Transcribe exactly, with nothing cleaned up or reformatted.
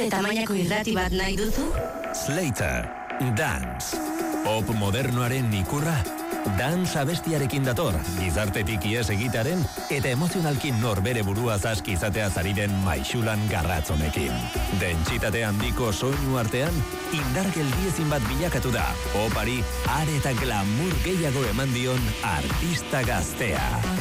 Zure tamainako irrati bat nahi duzu? Slater, Dance. Pop modernoaren ikurra? Dance abestiarekin dator, gizartetik ies egitaren eta emozionalki norbere burua zaski izatea zariren maixulan garratzonekin. Dentsitate handiko soinu artean, indar geldiezin bat bilakatu da, popari are eta glamour gehiago eman dion artista gaztea.